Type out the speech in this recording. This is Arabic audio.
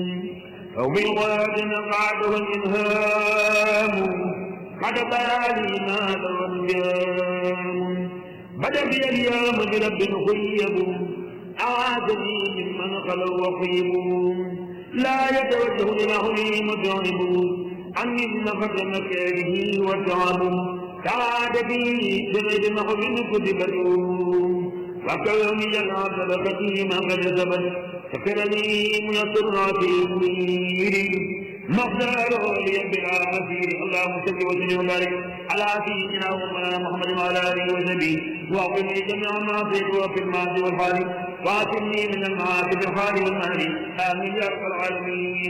أو من غاد قعده الإلهام قد بالي نادى والجام بدا في اليوم برب خيب أعادني ممن خلوا وخيب لا يتوجه لنهري مجانب عني النفر مكاره وتعب كاد بي بغير نحو كتبت وكوني جلعت بقتي ما قد ثبت فكرني ميسر في منيري مقدار لي بلا أثير. اللهم صل وسلم وبارك على سيدنا ومولانا محمد وعلى آله وصحبه واغفرني جميع ما فيه وفي الماضي والحال واتني من المعاصي بالحال والمال. آمين يا رب العالمين.